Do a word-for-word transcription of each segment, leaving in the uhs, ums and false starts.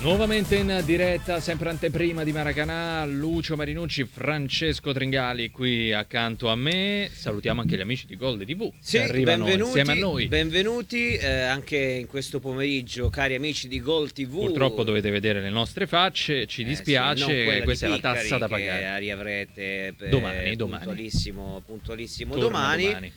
Nuovamente in diretta, sempre anteprima di Maracanã, Lucio Marinucci, Francesco Tringali qui accanto a me. Salutiamo anche gli amici di Gold tivù sì, che arrivano benvenuti, insieme a noi. Benvenuti eh, anche in questo pomeriggio, cari amici di Gold tivù. Purtroppo dovete vedere le nostre facce, ci dispiace, eh sì, questa è la Piccari, tassa da che pagare. riavrete per Domani, domani. puntualissimo, puntualissimo domani. domani.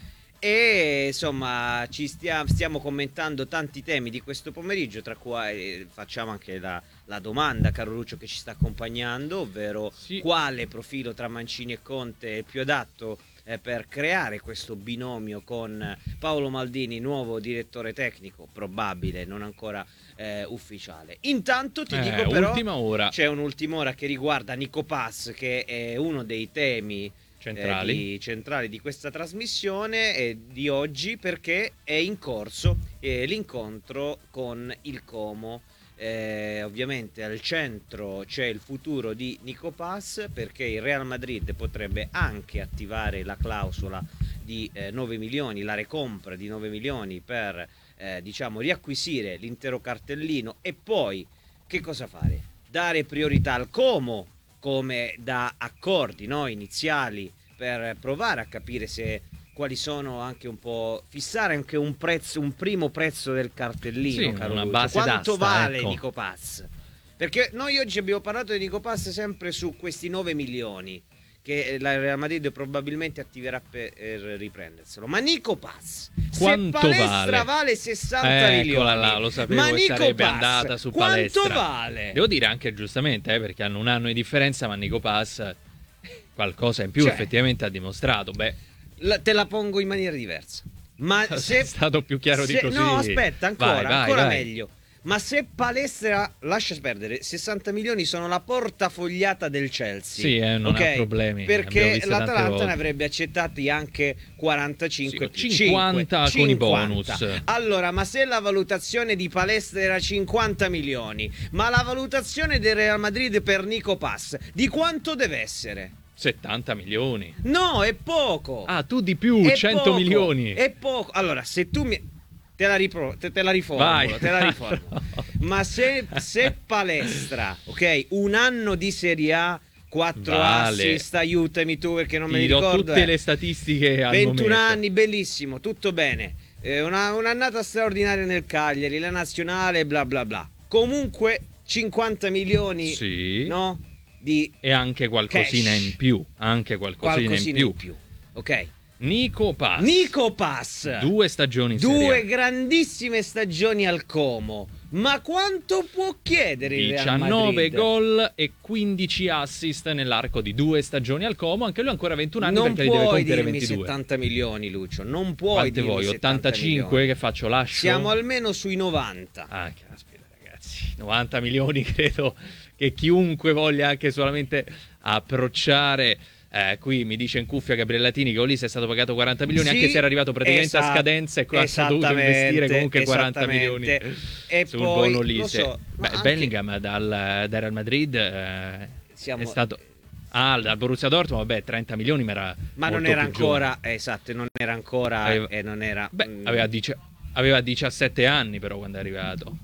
E insomma ci stiamo, stiamo commentando tanti temi di questo pomeriggio, tra cui facciamo anche la, la domanda, caro Lucio, che ci sta accompagnando, ovvero sì. quale profilo tra Mancini e Conte è più adatto eh, per creare questo binomio con Paolo Maldini, nuovo direttore tecnico, probabile, non ancora eh, ufficiale. Intanto ti eh, dico però ultima ora. C'è un'ultima ora che riguarda Nico Pass, che è uno dei temi centrali. Eh, di, centrali di questa trasmissione e di oggi, perché è in corso eh, l'incontro con il Como. Eh, ovviamente al centro c'è il futuro di Nico Pass, perché il Real Madrid potrebbe anche attivare la clausola di eh, nove milioni, la recompra di nove milioni per eh, diciamo riacquisire l'intero cartellino. E poi che cosa fare? Dare priorità al Como come da accordi, no, iniziali, per provare a capire se quali sono, anche un po' fissare anche un prezzo, un primo prezzo del cartellino, sì, caro una Lucio. base Quanto d'asta, vale ecco. Nico Pass? Perché noi oggi abbiamo parlato di Nico Pass sempre su questi nove milioni che la Real Madrid probabilmente attiverà per riprenderselo. Ma Nico Pass, quanto se Palestra vale, vale sessanta eh, milioni, là, lo sapevo ma che Nico sarebbe Pass andata su quanto Palestra. vale? Devo dire anche giustamente, eh, perché hanno un anno di differenza, ma Nico Pass qualcosa in più cioè, effettivamente ha dimostrato. Beh, la, te la pongo in maniera diversa. Ma se è stato più chiaro se, di così. No, aspetta, ancora, vai, vai, ancora vai. meglio. Ma se Palestra, lascia perdere, sessanta milioni sono la portafogliata del Chelsea. Sì, eh, non okay? ha problemi. Perché l'Atalanta ne avrebbe accettati anche quarantacinque, sì, cinquanta cinque, con cinquanta. i bonus. Allora, ma se la valutazione di Palestra era cinquanta milioni, ma la valutazione del Real Madrid per Nico Pass di quanto deve essere? settanta milioni. No, è poco. Ah, tu di più, è cento poco, milioni. È poco. Allora, se tu mi te la, ripro... te, te la riformulo, Vai. te la riformulo. Ma se, se Palestra, ok, un anno di Serie A, quattro vale. assist, aiutami tu perché non Ti me li do ricordo. tutte eh. le statistiche al ventuno momento. anni, bellissimo, tutto bene. Eh, una, un'annata straordinaria nel Cagliari, la nazionale, bla bla bla. Comunque cinquanta milioni, sì. no? Di e anche qualcosina cash. in più, anche qualcosina, qualcosina in più. in più. Ok. Nico Pass. Nico Pass. Due stagioni in Serie A. Due grandissime stagioni al Como. Ma quanto può chiedere il Real Madrid? diciannove gol e quindici assist nell'arco di due stagioni al Como. Anche lui ancora ventuno anni, non perché li deve puoi compiere dirmi ventidue. settanta milioni, Lucio. Non puoi Quante dirmi vuoi? ottantacinque milioni. che faccio? Lascio? Siamo almeno sui novanta. Ah, caspita, ragazzi. novanta milioni credo che chiunque voglia anche solamente approcciare. Eh, qui mi dice in cuffia Gabriele Latini che Olise è stato pagato quaranta milioni, sì, anche se era arrivato praticamente esatto, a scadenza e ha dovuto investire comunque quaranta milioni e sul poi, buon Olise. so, Beh, anche... Bellingham dal, dal Real Madrid eh, Siamo... è stato ah, dal Borussia Dortmund, vabbè, trenta milioni, ma era ma non era ancora eh, esatto, non era ancora aveva, e non era beh, mm... aveva, dici, aveva diciassette anni però quando è arrivato.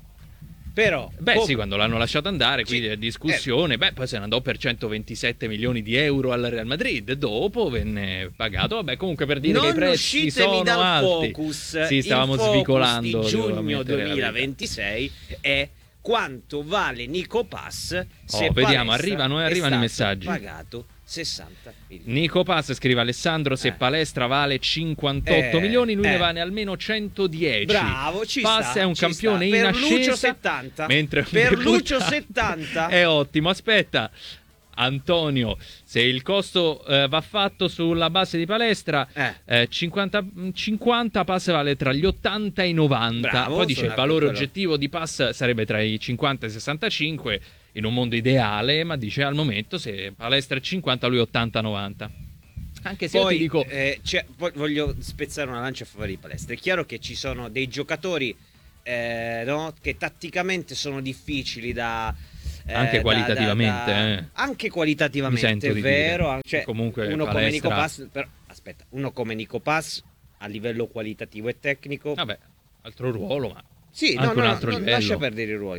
Però beh come... sì, quando l'hanno lasciato andare, quindi sì, è discussione. Eh. Beh, poi se ne andò per centoventisette milioni di euro al Real Madrid. Dopo venne pagato. Vabbè, comunque per dire non che i prezzi sono dal alti. Focus. Sì, stavamo il focus svicolando di giugno duemilaventisei è quanto vale Nico Pass. Se oh, vediamo, arrivano e arrivano i messaggi. Pagato sessanta milioni. Nico Pass, scrive Alessandro, se eh. Palestra vale cinquantotto eh, milioni, lui eh. ne vale almeno centodieci. Bravo, ci Pass sta, è un ci campione sta. in per ascesa. Lucio settanta. Mentre per Lucio settanta è ottimo. Aspetta, Antonio, se il costo eh, va fatto sulla base di Palestra, eh. Eh, cinquanta, cinquanta Pass vale tra gli ottanta e i novanta. Bravo, poi dice il valore quello. oggettivo di Pass sarebbe tra i cinquanta e i sessantacinque in un mondo ideale, ma dice al momento se Palestra è cinquanta, lui ottanta novanta. Anche se poi, io ti dico eh, cioè, poi voglio spezzare una lancia a favore di Palestra. È chiaro che ci sono dei giocatori eh, no, che tatticamente sono difficili da eh, anche qualitativamente da, da, da, eh. anche qualitativamente è vero, cioè, comunque uno Palestra... come Nico Pass però, aspetta, uno come Nico Pass a livello qualitativo e tecnico, vabbè, altro ruolo, ma sì, anche no, un no, altro no, livello. lascia perdere i ruoli.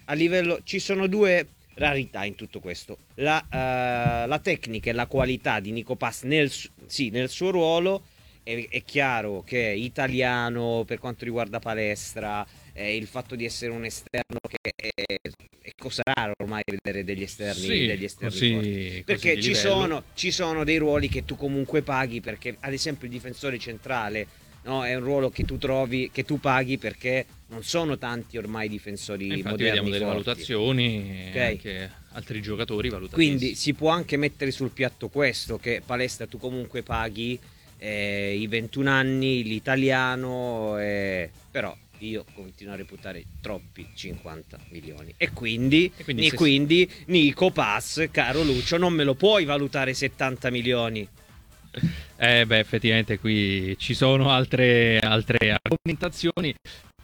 a livello, ci sono due rarità in tutto questo, la, uh, la tecnica e la qualità di Nico Pass nel, sì, nel suo ruolo. È, è chiaro che è italiano per quanto riguarda palestra, eh, il fatto di essere un esterno che è, è cosa rara ormai vedere degli esterni, sì, degli esterni così, forti. Perché così ci sono, ci sono dei ruoli che tu comunque paghi, perché ad esempio il difensore centrale, no, è un ruolo che tu trovi, che tu paghi, perché non sono tanti ormai difensori infatti moderni vediamo delle forti. valutazioni, Okay. anche altri giocatori valutati. Quindi si può anche mettere sul piatto questo, che palestra tu comunque paghi eh, i ventuno anni, l'italiano, eh, però io continuo a reputare troppi cinquanta milioni. E quindi, e quindi, e se... quindi Nico Pass, caro Lucio, non me lo puoi valutare settanta milioni. Eh beh, effettivamente qui ci sono altre, altre argomentazioni.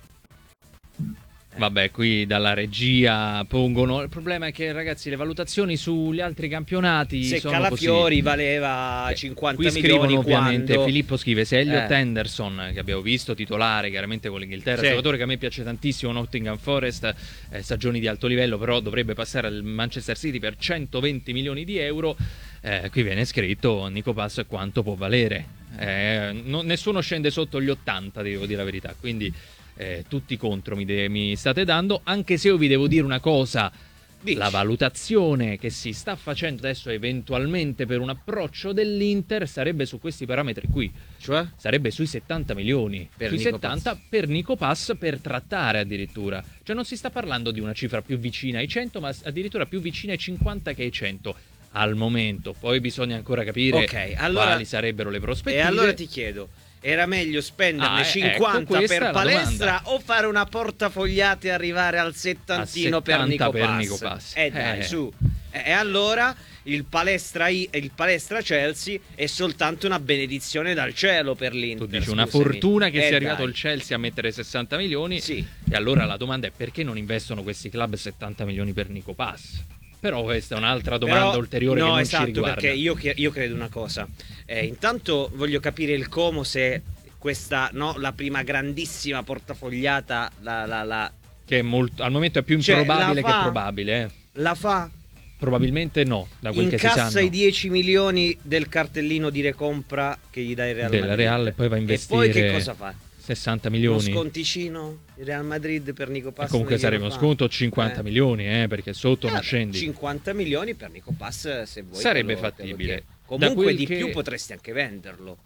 Vabbè, qui dalla regia pongono. Il problema è che, ragazzi, le valutazioni sugli altri campionati se sono Calafiori così. valeva cinquanta qui milioni, scrivono ovviamente quando... Filippo scrive se Elliot Eh. Henderson, che abbiamo visto titolare chiaramente con l'Inghilterra, Sì. giocatore che a me piace tantissimo, Nottingham Forest, eh, stagioni di alto livello, però dovrebbe passare al Manchester City per centoventi milioni di euro. Eh, qui viene scritto Nico Pass quanto può valere. Eh, non, nessuno scende sotto gli ottanta, devo dire la verità, quindi eh, tutti contro mi, de- mi state dando, anche se io vi devo dire una cosa. Dici. La valutazione che si sta facendo adesso eventualmente per un approccio dell'Inter sarebbe su questi parametri qui, Cioè? sarebbe sui settanta milioni Per sui Nico settanta Pass. per Nico Pass, per trattare addirittura, cioè non si sta parlando di una cifra più vicina ai cento, ma addirittura più vicina ai cinquanta che ai cento al momento. Poi bisogna ancora capire Ok, allora- quali sarebbero le prospettive. E allora ti chiedo, era meglio spenderne Ah, eh, cinquanta ecco, questa è per la palestra o fare una portafogliata e arrivare al settantino A per, settanta Nico, per Pass? Nico Pass. Eh dai, Eh. su. E e allora il palestra, I- il palestra Chelsea è soltanto una benedizione dal cielo per l'Inter. Tu dici una scusami. fortuna che Eh, sia arrivato dai. il Chelsea a mettere sessanta milioni. Sì. E allora la domanda è perché non investono questi club settanta milioni per Nico Pass? Però questa è un'altra domanda Però- ulteriore no, che non esatto, ci riguarda. perché io, che- io credo una cosa. Eh, intanto voglio capire il Como, se questa, no, la prima grandissima portafogliata la, la, la, Che è molto, al momento è più Cioè, improbabile la che fa- probabile. Eh. la fa, Probabilmente no, da quel che si incassa sanno. i dieci milioni del cartellino di recompra che gli dà il Real Della Madrid. Real e poi va a E investire poi che cosa fa? sessanta Uno milioni. sconticino il Real Madrid per Nico E Pass? comunque non glielo sarebbe uno fa? sconto cinquanta Eh. milioni, eh, perché sotto Eh, non beh, scendi. cinquanta milioni per Nico Pass, se vuoi. Sarebbe te lo- te lo fattibile. chiedo. Da Comunque quel di che- più potresti anche venderlo.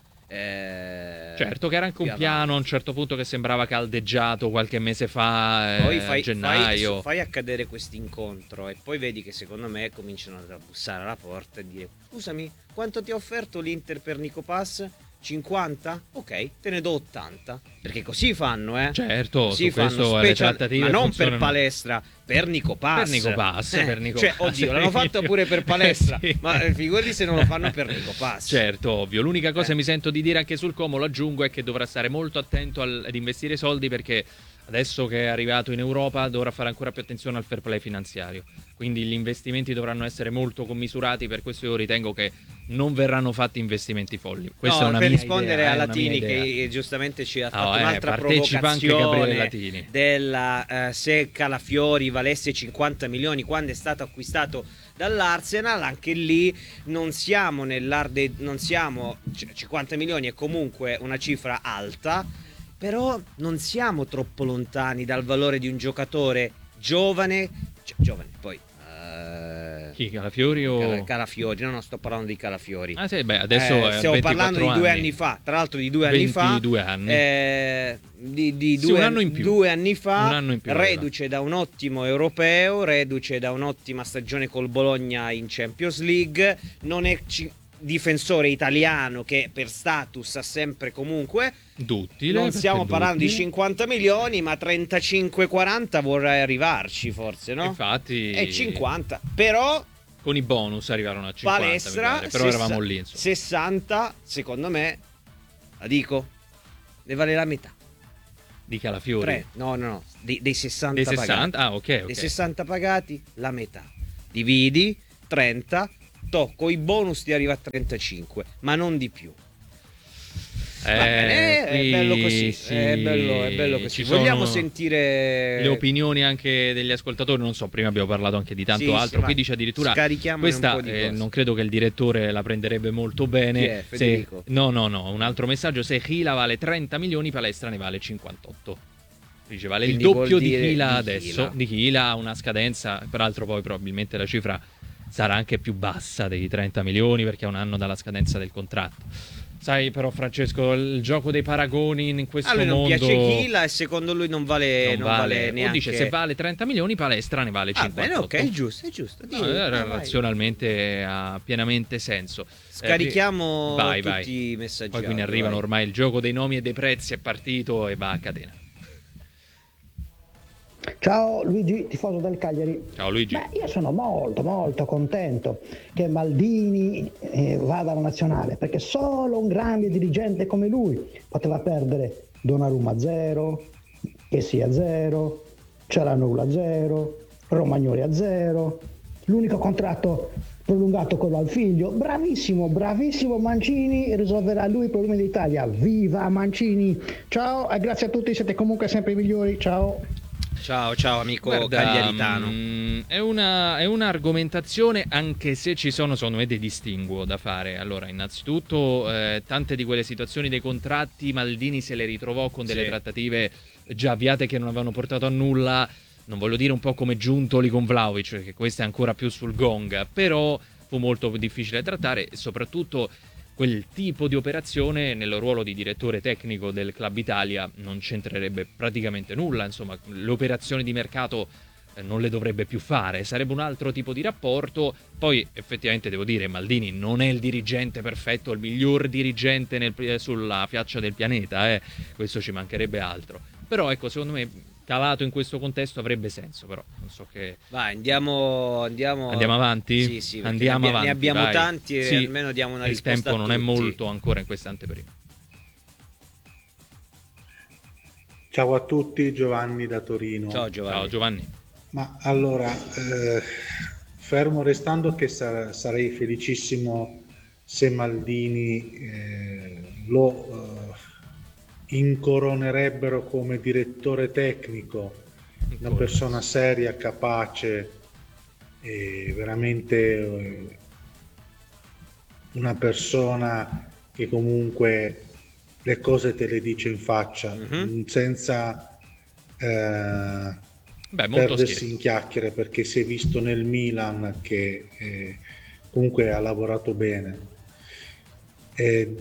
Eh, Certo, che era anche un più piano a un avanti. certo punto che sembrava caldeggiato qualche mese fa, eh, Poi a fai, gennaio. fai, fai accadere questo incontro e poi vedi che secondo me cominciano a bussare alla porta e dire: scusami, quanto ti ha offerto l'Inter per Nico Pass? cinquanta? Ok, te ne do ottanta. Perché così fanno, eh? Certo, Così su questo fanno, le special- trattative ma non funzionano. per palestra, per Nico Pass. Per Nico Pass, Eh, per Nico cioè, Pass. oddio, l'hanno fatto pure per palestra, Sì. ma eh, figurati se non lo fanno per Nico Pass. Certo, ovvio. L'unica cosa Eh. mi sento di dire anche sul Como, lo aggiungo, è che dovrà stare molto attento al- ad investire soldi, perché adesso che è arrivato in Europa dovrà fare ancora più attenzione al fair play finanziario. Quindi gli investimenti dovranno essere molto commisurati, per questo io ritengo che non verranno fatti investimenti folli. Questa No, è una per mia rispondere idea, a è una mia Latini idea. che giustamente ci ha fatto Oh, eh, un'altra partecipa anche Gabriele provocazione Latini. della eh, se Calafiori valesse cinquanta milioni quando è stato acquistato dall'Arsenal, anche lì non siamo nell'arde, non siamo c- cinquanta milioni è comunque una cifra alta, però non siamo troppo lontani dal valore di un giocatore giovane, cioè, giovane poi eh, Chi, Calafiori o... Cal- Calafiori, no, no, sto parlando di Calafiori. Ah sì, beh, adesso Eh, è stiamo ventiquattro parlando di due anni. anni fa, tra l'altro di due anni fa, ventidue anni. eh, di, di Sì, due, un anno in più. due anni fa, Un anno in più aveva. reduce da un ottimo europeo, reduce da un'ottima stagione col Bologna in Champions League, non è ci- difensore italiano che per status ha sempre comunque, Duttile, non perché stiamo parlando di duttile. cinquanta milioni, ma trentacinque quaranta vorrei arrivarci forse, no? Infatti E cinquanta, però con i bonus arrivarono a cinquanta, mi palestra, pare, però sessa- eravamo lì, insomma. sessanta, secondo me, la dico, ne vale la metà. Di Calafiori. Tre, no, no, no, dei, dei sessanta Dei pagati. sessanta? Ah, ok, ok. Dei sessanta pagati, la metà. Dividi, trenta, tocco, i bonus ti arriva a trentacinque, ma non di più. Eh, bene, qui è bello così, sì, è bello, è bello così. ci Vogliamo sono sentire le opinioni anche degli ascoltatori, non so, prima abbiamo parlato anche di tanto Sì, altro, sì, qui vai. dice addirittura Scarichiamone questa, un po' di eh, cose. non credo che il direttore la prenderebbe molto bene. Chi è, Federico? Se, no, no, no, un altro messaggio, se Hila vale trenta milioni, Palestra ne vale cinquantotto. Dice, vale Quindi il doppio vuol di dire Hila di adesso, Hila. di Hila ha una scadenza, peraltro poi probabilmente la cifra sarà anche più bassa dei trenta milioni perché è un anno dalla scadenza del contratto. Sai però Francesco, il gioco dei paragoni in questo A lui non mondo piace Hila e secondo lui non vale, non non vale, vale o neanche. dice se vale trenta milioni, Palestra ne vale Ah, cinquantotto. bene, ok, è giusto, è giusto. No, Dì, eh, vai, vai. razionalmente ha pienamente senso. Scarichiamo Eh, vai, tutti vai. i messaggi. Poi qui ne audio, arrivano vai. ormai, il gioco dei nomi e dei prezzi è partito e va a catena. Ciao Luigi, tifoso del Cagliari. Ciao Luigi. Beh, io sono molto molto contento che Maldini eh, vada alla nazionale, perché solo un grande dirigente come lui poteva perdere Donnarumma a zero, Kessi a zero, Cialanoglu a zero, Romagnoli a zero, l'unico contratto prolungato quello al figlio. Bravissimo, bravissimo Mancini, risolverà lui i problemi d'Italia. Viva Mancini! Ciao e grazie a tutti, siete comunque sempre i migliori. Ciao! Ciao, ciao amico Guarda, cagliaritano. mh, è una è un'argomentazione, anche se ci sono secondo me dei distinguo da fare. Allora, innanzitutto eh, tante di quelle situazioni dei contratti Maldini se le ritrovò con delle Sì. trattative già avviate che non avevano portato a nulla. Non voglio dire un po' come Giuntoli con Vlahovic, perché questo è ancora più sul gong, però fu molto difficile da trattare e soprattutto quel tipo di operazione nel ruolo di direttore tecnico del Club Italia non c'entrerebbe praticamente nulla, insomma le operazioni di mercato eh, non le dovrebbe più fare, sarebbe un altro tipo di rapporto. Poi effettivamente devo dire Maldini non è il dirigente perfetto, il miglior dirigente nel, eh, sulla faccia del pianeta, eh. Questo ci mancherebbe altro, però ecco secondo me calato in questo contesto avrebbe senso, però non so che... Vai, andiamo, andiamo... Andiamo avanti? Sì, sì, perché Andiamo ne, abbia- avanti, ne abbiamo vai. tanti e Sì, almeno diamo una il risposta tempo a non è tutti. molto ancora in questa anteprima. Ciao a tutti, Giovanni da Torino. Ciao Giovanni. Ciao Giovanni. Ma allora, eh, fermo restando che sar- sarei felicissimo se Maldini eh, lo eh, incoronerebbero come direttore tecnico, una persona seria, capace e veramente eh, una persona che comunque le cose te le dice in faccia, Mhm. senza eh, Beh, molto perdersi schietto. in chiacchiere, perché si è visto nel Milan che eh, comunque ha lavorato bene. Eh,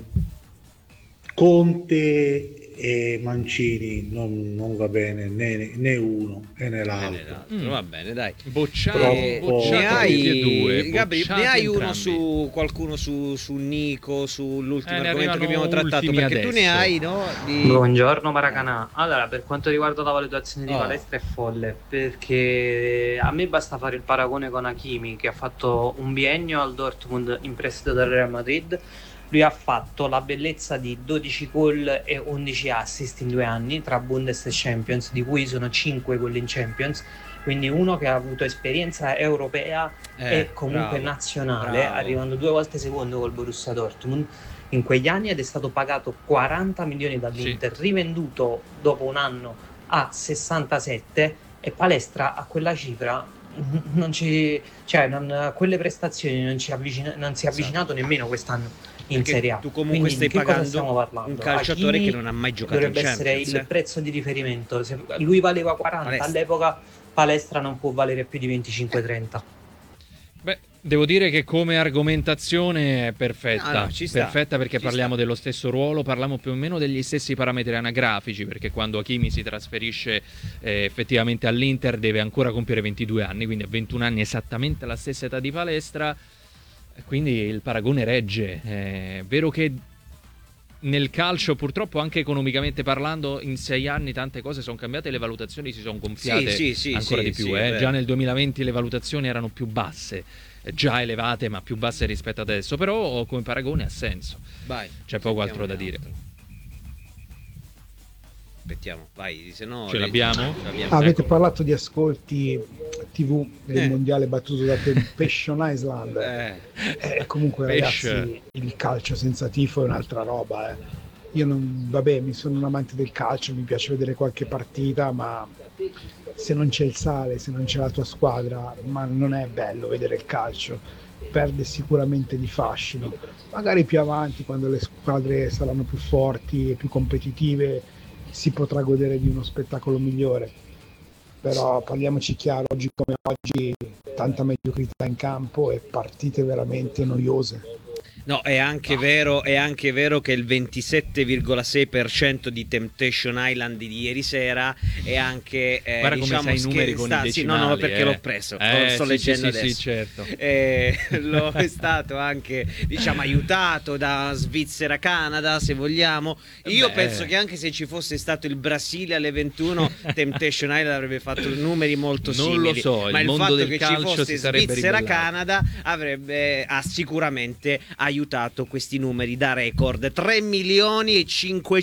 Conte e Mancini non, non va bene né, né uno né Bene, l'altro. l'altro. Mm. Va bene, dai. Bocciato, Troppo- bocciato Ne hai, tutti e due. Gabri, bocciati ne hai uno entrambi. su qualcuno su, su Nico, sull'ultimo Eh, ne argomento che abbiamo arrivano trattato? ultimi Perché tu ne adesso. hai, no? Di... Buongiorno Maracanà. Allora, per quanto riguarda la valutazione di Oh. Palestra è folle, perché a me basta fare il paragone con Hakimi, che ha fatto un biennio al Dortmund in prestito dal Real Madrid. Lui ha fatto la bellezza di dodici gol e undici assist in due anni tra Bundes e Champions, di cui sono cinque quelli in Champions. Quindi uno che ha avuto esperienza europea Eh, e comunque bravo, nazionale, bravo. arrivando due volte secondo col Borussia Dortmund in quegli anni, ed è stato pagato quaranta milioni dall'Inter, rivenduto dopo un anno a sessantasette, e Palestra a quella cifra non ci, cioè non, a quelle prestazioni non, ci avvicina, non si è avvicinato nemmeno quest'anno in Perché Serie A. tu comunque Quindi stai di che cosa pagando stiamo parlando? un calciatore Hakimi che non ha mai giocato in dovrebbe essere Champions, il eh. prezzo di riferimento. Se lui valeva quaranta Palestra. all'epoca, Palestra non può valere più di venticinque trenta. Beh, devo dire che come argomentazione è perfetta, No, no, ci sta, perfetta perché ci parliamo sta. dello stesso ruolo, parliamo più o meno degli stessi parametri anagrafici, perché quando Hakimi si trasferisce eh, effettivamente all'Inter deve ancora compiere ventidue anni, quindi a ventuno anni esattamente la stessa età di Palestra, quindi il paragone regge. È vero che nel calcio purtroppo anche economicamente parlando in sei anni tante cose sono cambiate, le valutazioni si sono gonfiate Sì, sì, sì, ancora sì, di più, sì, è eh. vero. Già nel duemilaventi le valutazioni erano più basse, eh, già elevate ma più basse rispetto ad adesso, però come paragone ha senso, Vai. c'è poco sentiamo altro da un dire. altro. Aspettiamo, vai, se no... Ce l'abbiamo? ce l'abbiamo. Ah, avete Ecco. parlato di ascolti tivù del Eh. mondiale battuto da Temptation Island. Eh, Eh, comunque Pesce. ragazzi, il calcio senza tifo è un'altra roba, eh. io non, vabbè, mi sono un amante del calcio, mi piace vedere qualche partita, ma se non c'è il sale, se non c'è la tua squadra, ma non è bello vedere il calcio, perde sicuramente di fascino. Magari più avanti, quando le squadre saranno più forti e più competitive, si potrà godere di uno spettacolo migliore. Però parliamoci chiaro, oggi come oggi, tanta mediocrità in campo e partite veramente noiose. No, è anche vero, è anche vero che il ventisette virgola sei per cento di Temptation Island di ieri sera è anche eh, Guarda diciamo come sai i numeri con i sta, sì, no, no, decimali, perché eh. l'ho preso, Eh, lo sto sì, leggendo sì, adesso. sì, certo. Eh, lo è stato anche, diciamo, aiutato da Svizzera-Canada, se vogliamo. Io Beh. penso che anche se ci fosse stato il Brasile alle ventuno, Temptation Island avrebbe fatto numeri molto Non simili. lo so, il ma il mondo fatto del che ci calcio fosse si sarebbe Svizzera-Canada avrebbe ha sicuramente aiutato questi numeri da record. Tre milioni e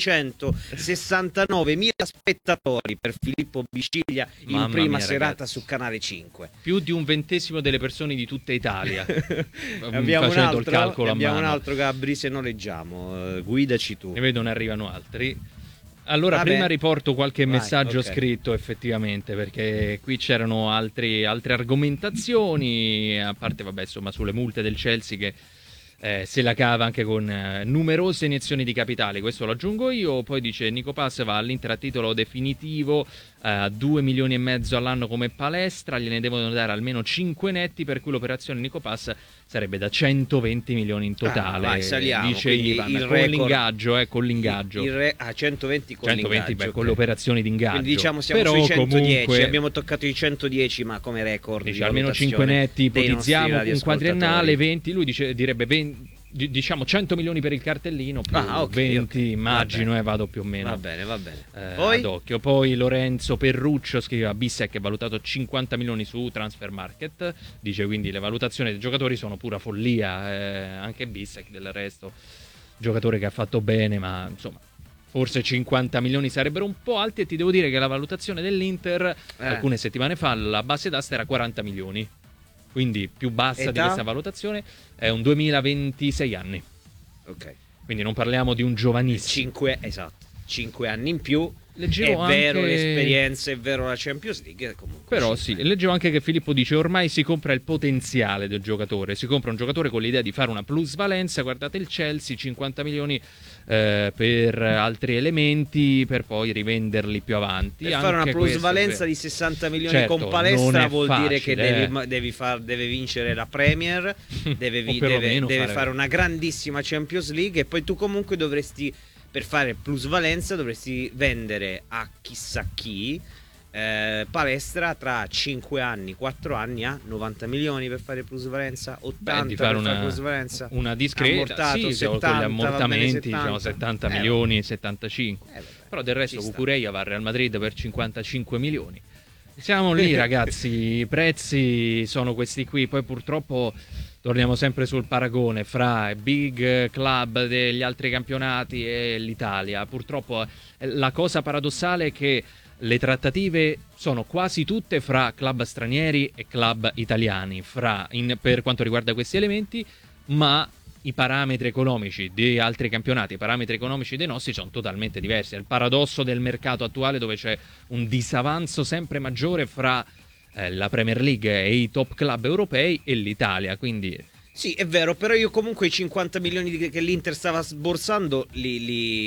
cinquecentosessantanove mila spettatori per Filippo Bisciglia in Mamma prima mia, serata ragazzi. su Canale cinque. Più di un ventesimo delle persone di tutta Italia. abbiamo un facendo altro, il calcolo a abbiamo un mano. altro Gabri, se no leggiamo. Uh, guidaci tu. Ne vedo ne arrivano altri. Allora, Vabbè. prima riporto qualche Vai, messaggio ok. scritto effettivamente, perché qui c'erano altri, altre argomentazioni, a parte, vabbè, insomma, sulle multe del Chelsea che eh, se la cava anche con eh, numerose iniezioni di capitale, questo lo aggiungo io. Poi dice Nico Pass va all'Inter a titolo definitivo, a uh, due milioni e mezzo all'anno come palestra, gliene devono dare almeno cinque netti, per cui l'operazione Nico Pass sarebbe da centoventi milioni in totale. Ah, vai, saliamo, dice quindi Ivan, il con record- l'ingaggio, eh, con l'ingaggio. Il re, ah, centoventi con centoventi, l'ingaggio, beh, con ok. le operazioni di ingaggio. Quindi diciamo siamo Però sui centodieci, comunque, abbiamo toccato i centodieci, ma come record dice di almeno valutazione cinque netti, dei nostri ipotizziamo un radioascoltatori. quadriennale, venti, lui dice, direbbe venti, di- diciamo cento milioni per il cartellino, più Ah, ok, venti, ok. immagino, Va e vado più o meno. Va bene, va bene. Eh, Poi? ad occhio. Poi Lorenzo Perruccio scriveva Bissek è valutato cinquanta milioni su Transfer Market, dice quindi le valutazioni dei giocatori sono pura follia, eh, anche Bissek del resto giocatore che ha fatto bene, ma insomma forse cinquanta milioni sarebbero un po' alti, e ti devo dire che la valutazione dell'Inter Eh. alcune settimane fa, la base d'asta era quaranta milioni, quindi più bassa Età? di questa valutazione, è un duemilaventisei anni, Ok. quindi non parliamo di un giovanissimo. cinque, esatto, cinque anni in più. Leggevo è vero anche- l'esperienza, è vero la Champions League, comunque. Però cinque. sì, leggevo anche che Filippo dice ormai si compra il potenziale del giocatore, si compra un giocatore con l'idea di fare una plusvalenza, guardate il Chelsea, cinquanta milioni eh, per altri elementi per poi rivenderli più avanti. Per fare una Anche questo, plusvalenza sì. di sessanta milioni Certo, con non palestra è vuol dire che facile, devi, eh. ma- devi far- deve vincere la Premier, deve, vi- O perlomeno deve- deve fare- fare una grandissima Champions League, e poi tu comunque dovresti, per fare plusvalenza, dovresti vendere a chissà chi eh, palestra tra cinque anni, quattro anni a novanta milioni per fare plusvalenza, ottanta Beh, di per fare fare una, plusvalenza. una discreta, Ammortato, sì, con gli settanta, va bene, ammortamenti, settanta. diciamo settanta Eh, milioni, settantacinque. Eh, vabbè, Però del resto ci sta. Cucurella va al Real Madrid per cinquantacinque milioni. Siamo lì, ragazzi, i prezzi sono questi qui, poi purtroppo torniamo sempre sul paragone fra i big club degli altri campionati e l'Italia. Purtroppo eh, la cosa paradossale è che le trattative sono quasi tutte fra club stranieri e club italiani, fra, in, per quanto riguarda questi elementi, ma i parametri economici di altri campionati, i parametri economici dei nostri sono totalmente diversi. È il paradosso del mercato attuale, dove c'è un disavanzo sempre maggiore fra eh, la Premier League e i top club europei e l'Italia, quindi Sì, è vero, però io comunque i cinquanta milioni di- che l'Inter stava sborsando li,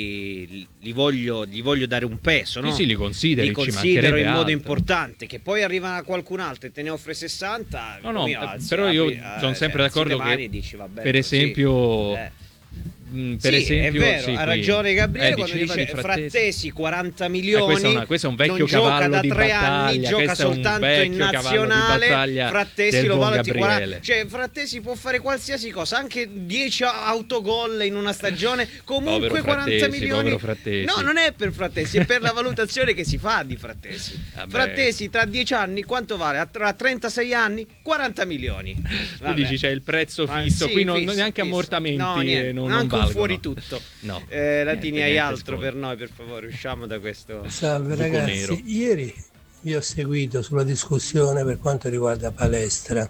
li- li voglio, gli voglio dare un peso, no? sì, sì, li consideri, Li ci considero mancherebbe in modo altro. importante. Che poi arriva qualcun altro e te ne offre sessanta, No, no, mi eh, alzi, però io apri, sono eh, sempre alzi le d'accordo mani che, e dici, vabbè, per così. esempio, Eh. mh, per Sì, esempio, è vero, sì, ha qui- ragione Gabriele eh, quando diceva dice di Frattesi. Frattesi quaranta Eh, milioni, questo, è una- questo è un vecchio non gioca cavallo da di tre battaglia, anni, gioca questo è un soltanto in vecchio cavallo di nazionale. battaglia Frattesi del lo buon valuti Gabriele. quaranta, cioè Frattesi può fare qualsiasi cosa, anche dieci autogol in una stagione, comunque Povero quaranta Frattesi, milioni. povero Frattesi. No, non è per Frattesi, è per la valutazione che si fa di Frattesi. Vabbè. Frattesi tra dieci anni quanto vale? A tra trentasei anni quaranta milioni. Tu Vabbè. dici c'è il prezzo Ma fisso, sì, qui non, fisso, neanche fisso. ammortamenti No, niente, eh, non, non anche un valgono. fuori tutto. No. Eh, Latini, Niente, hai niente, altro scusa. per noi, per favore, usciamo da questo. Salve buco ragazzi, nero. ieri vi ho seguito sulla discussione per quanto riguarda Palestra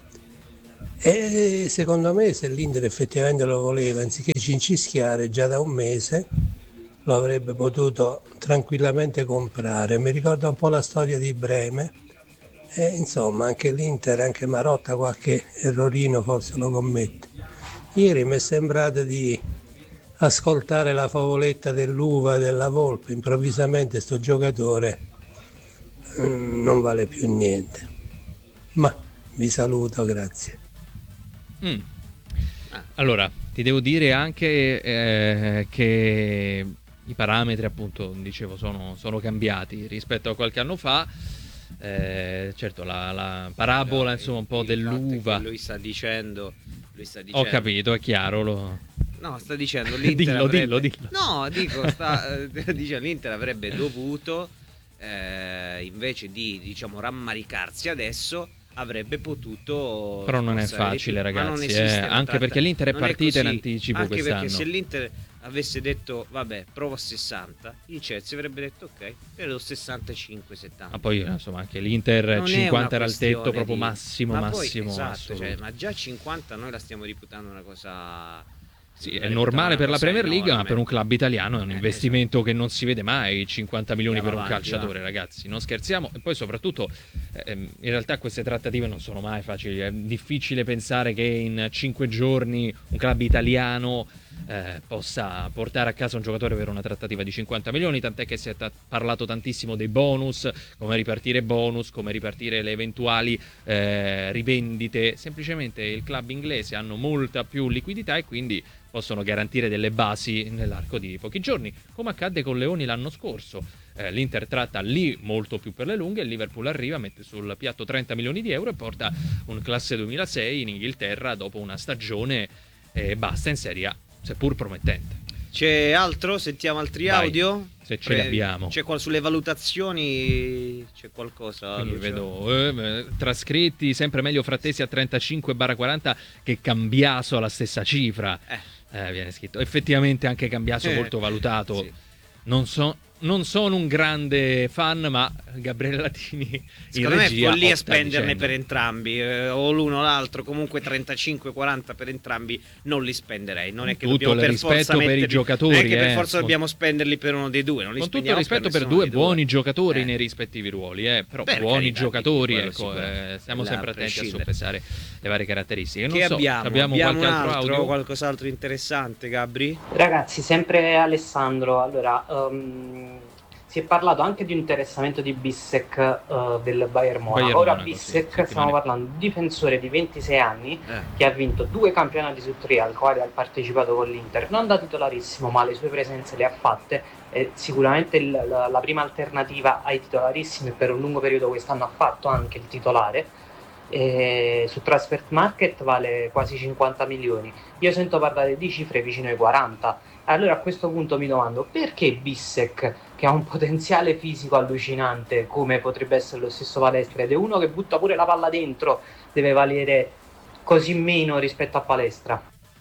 e secondo me se l'Inter effettivamente lo voleva, anziché cincischiare già da un mese, lo avrebbe potuto tranquillamente comprare. Mi ricorda un po' la storia di Breme. E insomma anche l'Inter, anche Marotta qualche errorino forse lo commette. Ieri mi è sembrato di ascoltare la favoletta dell'uva e della volpe, improvvisamente sto giocatore mm, non vale più niente. Ma vi saluto, grazie. Mm. Allora, ti devo dire anche eh, che i parametri, appunto, dicevo, sono, sono cambiati rispetto a qualche anno fa. Eh, certo, la, la parabola, no, insomma, un po' dell'uva. Lui sta dicendo, lui sta dicendo. Ho capito, è chiaro. Lo... No, sta dicendo l'Inter dillo, avrebbe... dillo, dillo. No, dico, sta, eh, dice l'Inter avrebbe dovuto, eh, invece di, diciamo, rammaricarsi adesso, avrebbe potuto. Però non è facile, ragazzi, eh, anche tratta... perché l'Inter è non partita è in anticipo anche quest'anno. Perché se l'Inter avesse detto vabbè, provo a sessanta, il Chelsea avrebbe detto ok, per sessantacinque settanta. Ma poi insomma anche l'Inter non cinquanta era il tetto proprio di... massimo, ma massimo. Poi, esatto, cioè, ma già cinquanta noi la stiamo reputando una cosa. Sì, è normale per la Premier League, enorme. Ma per un club italiano è un Eh, investimento esatto. che non si vede mai, cinquanta milioni Andiamo per un avanti, calciatore, va. ragazzi, non scherziamo. E poi soprattutto, ehm, in realtà queste trattative non sono mai facili, è difficile pensare che in cinque giorni un club italiano eh, possa portare a casa un giocatore per una trattativa di cinquanta milioni, tant'è che si è ta- parlato tantissimo dei bonus, come ripartire bonus, come ripartire le eventuali eh, rivendite. Semplicemente il club inglese hanno molta più liquidità e quindi possono garantire delle basi nell'arco di pochi giorni, come accadde con Leoni l'anno scorso. Eh, L'Inter tratta lì molto più per le lunghe, il Liverpool arriva, mette sul piatto trenta milioni di euro e porta un classe duemilasei in Inghilterra dopo una stagione e basta in Serie A, seppur promettente. C'è altro? Sentiamo altri Vai, audio? se ce ne abbiamo. C'è qual- sulle valutazioni c'è qualcosa? Quindi Lucio? vedo eh, trascritti sempre meglio Frattesi a trentacinque quaranta che Cambiaso alla stessa cifra. Eh. Eh, viene scritto. Effettivamente anche Cambiaso Eh, molto valutato. sì. Non so, non sono un grande fan, ma Gabriele Latini in Secondo me è regia follia opta spenderne dicendo, per entrambi, eh, o l'uno o l'altro, comunque trentacinque quaranta per entrambi non li spenderei. Non è che Tutto dobbiamo il per rispetto forza per i metterli- giocatori, non è che per eh, forza con- dobbiamo spenderli per uno dei due, non li con tutto il spendiamo rispetto per, nessuno due dei buoni giocatori Eh. nei rispettivi ruoli, eh, però Per buoni carità, giocatori, quello ecco, sicuramente. eh, stiamo Là, sempre a attenti a prescindere. soppesare le varie caratteristiche. Non Che so, abbiamo? abbiamo, Abbiamo qualche un altro altro, audio? qualcos'altro interessante, Gabri? Ragazzi, sempre Alessandro, allora um, si è parlato anche di un interessamento di Bissek uh, del Bayern Monaco. Bayern Ora Monaco, Bissek, sì, stiamo settimane. parlando di un difensore di ventisei anni Eh. che ha vinto due campionati su tre al quale ha partecipato con l'Inter, non da titolarissimo ma le sue presenze le ha fatte, è sicuramente il- la, la prima alternativa ai titolarissimi e per un lungo periodo quest'anno ha fatto anche il titolare. E su Transfer Market vale quasi cinquanta milioni. Io sento parlare di cifre vicino ai quaranta. Allora a questo punto mi domando perché Bissek, che ha un potenziale fisico allucinante come potrebbe essere lo stesso Palestra ed è uno che butta pure la palla dentro, deve valere così meno rispetto a Palestra.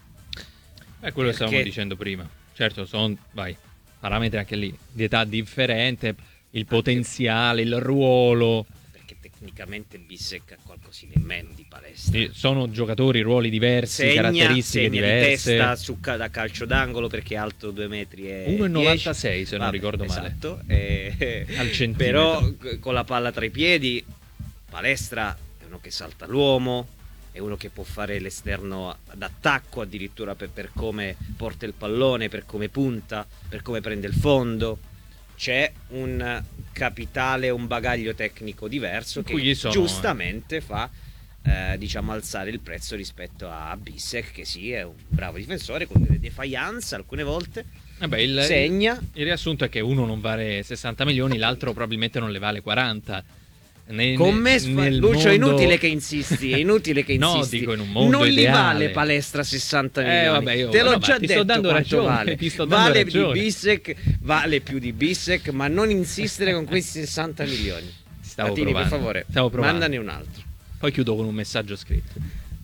È quello che stavamo Perché- dicendo prima. Certo, sono vai, parametri anche lì, di età differente, il potenziale, il ruolo. Perché tecnicamente Bissek ha qualcosina in meno di Palestra. Sì, sono giocatori, ruoli diversi, Segna, caratteristiche segna di diverse. testa su ca- da calcio d'angolo perché è alto due metri e uno virgola dieci. novantasei se non Vabbè, ricordo male. esatto, e- Al centimetro. però c- con la palla tra i piedi Palestra è uno che salta l'uomo, è uno che può fare l'esterno d'attacco addirittura per, per come porta il pallone, per come punta, per come prende il fondo. C'è un capitale, un bagaglio tecnico diverso Qui che sono- giustamente fa eh, diciamo alzare il prezzo rispetto a Bissek, che sì è un bravo difensore con delle defiance alcune volte, Vabbè, il, segna. il riassunto è che uno non vale sessanta milioni, l'altro probabilmente non le vale quaranta. Ne- Con ne- me sfa- nel Lucio è mondo- inutile che insisti, è inutile che No, insisti. dico in un mondo non li ideale. vale Palestra sessanta Eh, milioni. vabbè, io- Te l'ho no, ma già ti sto detto dando quanto ragione, vale. ti sto dando vale ragione. di Bissek, vale più di Bissek, ma non insistere con questi sessanta milioni. Stavo Latini, per provando. favore, Stavo provando. mandane un altro. Poi chiudo con un messaggio scritto.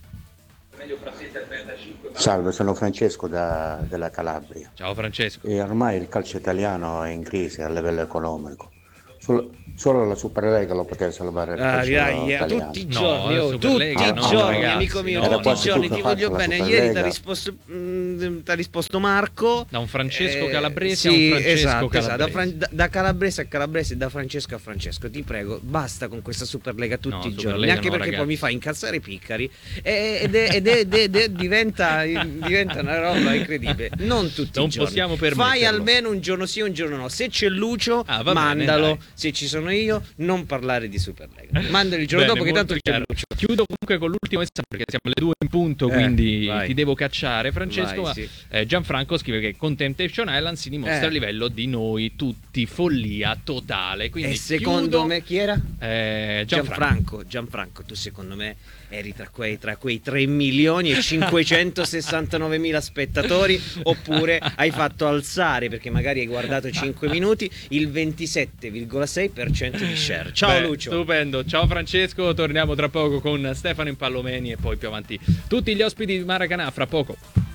Salve, sono Francesco da- della Calabria Ciao Francesco. e ormai il calcio italiano è in crisi a livello economico. Solo, solo la Superlega lo poteva salvare il Ah, calcio dai, italiano. tutti i No, giorni, la oh, Superlega tutti i no, giorni, ragazzi, amico mio, no. Era tutti i quasi giorni tutto ti fatto voglio la bene. Superlega. Ieri ti ha risposto, mm, t'ha risposto Marco. Da un Francesco Eh, Calabrese a sì, un Francesco esatto, Calabrese. esatto, da, Fran- da- da Calabrese a Calabrese e da Francesco a Francesco. Ti prego, basta con questa Superlega tutti No, i giorni, Superlega neanche no, perché ragazzi. poi mi fa incazzare Piccari e- ed, è- ed, è- ed è- ed è- diventa, diventa una roba incredibile. Non tutti Non i giorni. possiamo Fai permetterlo. almeno un giorno sì, un giorno no. Se c'è Lucio, Ah, va bene, mandalo. dai. Se ci sono io, non parlare di Superlega. Mandali il giorno Bene, dopo che tanto molto c'è chiaro. Lucio. Chiudo comunque con l'ultimo messaggio perché siamo alle due in punto, Eh, quindi vai. ti devo cacciare, Francesco. Vai, ma, sì. eh, Gianfranco scrive che con Temptation Island si dimostra Eh. a livello di noi tutti follia totale. Quindi E secondo chiudo- me chi era? Eh, Gianfranco. Gianfranco, Gianfranco, tu secondo me eri tra quei, tra quei tre milioni e cinquecentosessantanove mila spettatori oppure hai fatto alzare, perché magari hai guardato cinque minuti, il ventisette virgola sei per cento di share. Ciao Beh, Lucio. Stupendo, ciao Francesco, torniamo tra poco con Stefano Impallomeni e poi più avanti tutti gli ospiti di Maracanã, fra poco.